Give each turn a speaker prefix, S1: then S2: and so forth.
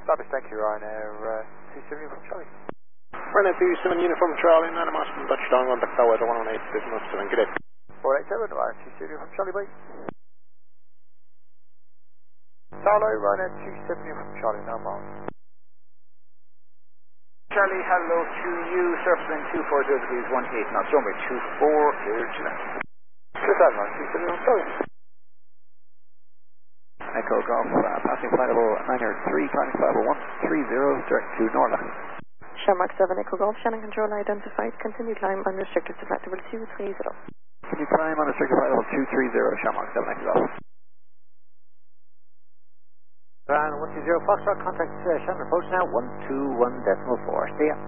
S1: Established, thank you, Ryanair 27 from Charlie.
S2: Ryanair 27 Uniform Charlie, Nana Moscow, touchdown on the Tower, 118 business, and good day.
S1: 487, Ryanair 27 from Charlie, bye. Charlie, Ryanair 27 from Charlie, now miles.
S3: Charlie, hello to you, surface wind 240 degrees, 18 knots, runway 24, clear to land.
S1: 27 from Charlie.
S4: Echo Golf, passing flight level 903, climbing flight level 130, direct to Norla.
S5: Shamrock 7 Echo Golf, Shannon control identified, continue climb unrestricted to flight level 230.
S4: Continue climb unrestricted flight level 230, Shamrock 7 Echo Golf.
S6: Ground 120 Foxtrot, contact Shannon approach now, 121.4, see ya.